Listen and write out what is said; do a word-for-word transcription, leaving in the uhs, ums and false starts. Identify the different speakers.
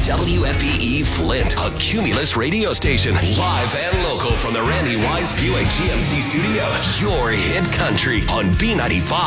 Speaker 1: W F P E Flint, a Cumulus radio station. Live and local from the Randy Wise Buick G M C studios. Your hit country on B ninety-five.